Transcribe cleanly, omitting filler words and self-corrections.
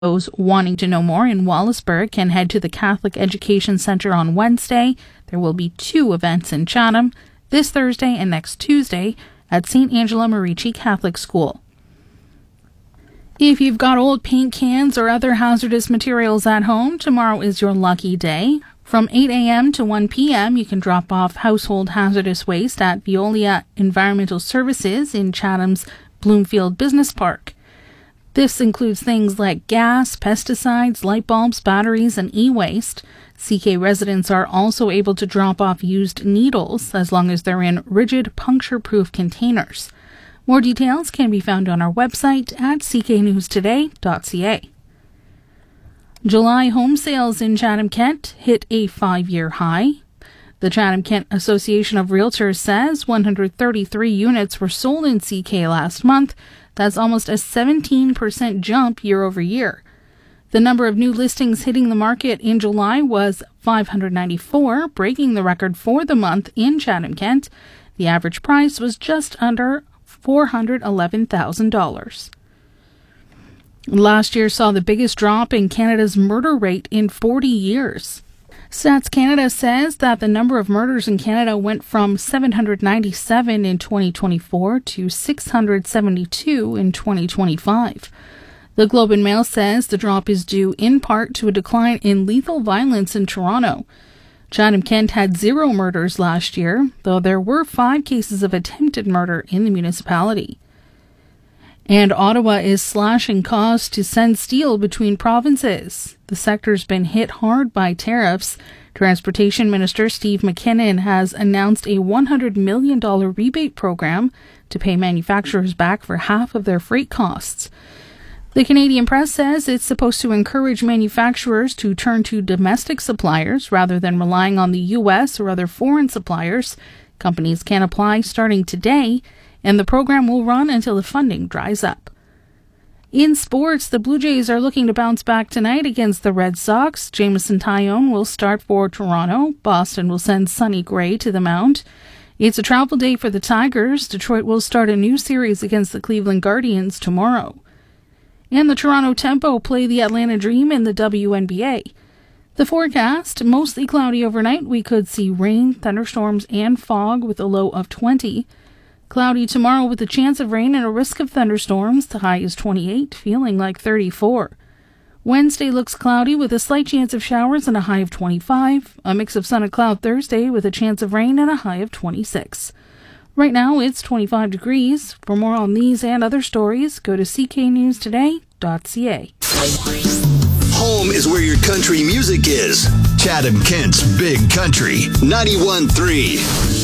Those wanting to know more in Wallaceburg can head to the Catholic Education Centre on Wednesday. There will be 2 events in Chatham, this Thursday and next Tuesday, at St. Angela Merici Catholic School. If you've got old paint cans or other hazardous materials at home, tomorrow is your lucky day. From 8 a.m. to 1 p.m., you can drop off household hazardous waste at Veolia Environmental Services in Chatham's Bloomfield Business Park. This includes things like gas, pesticides, light bulbs, batteries, and e-waste. CK residents are also able to drop off used needles as long as they're in rigid, puncture-proof containers. More details can be found on our website at cknewstoday.ca. July home sales in Chatham-Kent hit a 5-year high. The Chatham-Kent Association of Realtors says 133 units were sold in CK last month. That's almost a 17% jump year over year. The number of new listings hitting the market in July was 594, breaking the record for the month in Chatham-Kent. The average price was just under $411,000. Last year saw the biggest drop in Canada's murder rate in 40 years. Stats Canada says that the number of murders in Canada went from 797 in 2024 to 672 in 2025. The Globe and Mail says the drop is due in part to a decline in lethal violence in Toronto. Chatham-Kent had 0 murders last year, though there were 5 cases of attempted murder in the municipality. And Ottawa is slashing costs to send steel between provinces. The sector's been hit hard by tariffs. Transportation Minister Steve McKinnon has announced a $100 million rebate program to pay manufacturers back for half of their freight costs. The Canadian Press says it's supposed to encourage manufacturers to turn to domestic suppliers rather than relying on the U.S. or other foreign suppliers. Companies can apply starting today, and the program will run until the funding dries up. In sports, the Blue Jays are looking to bounce back tonight against the Red Sox. Jameson Taillon will start for Toronto. Boston will send Sonny Gray to the mound. It's a travel day for the Tigers. Detroit will start a new series against the Cleveland Guardians tomorrow. And the Toronto Tempo play the Atlanta Dream in the WNBA. The forecast, mostly cloudy overnight. We could see rain, thunderstorms, and fog with a low of 20. Cloudy tomorrow with a chance of rain and a risk of thunderstorms. The high is 28, feeling like 34. Wednesday looks cloudy with a slight chance of showers and a high of 25. A mix of sun and cloud Thursday with a chance of rain and a high of 26. Right now it's 25 degrees. For more on these and other stories, go to cknewstoday.ca. Home is where your country music is. Chatham-Kent's Big Country 91.3.